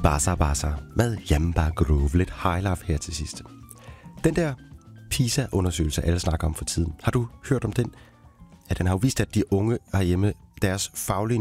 Basa med Jamba Groove. Lidt high life her til sidst. Den der PISA-undersøgelse, alle snakker om for tiden. Har du hørt om den? Ja, den har jo vist, at de unge herhjemme, deres faglige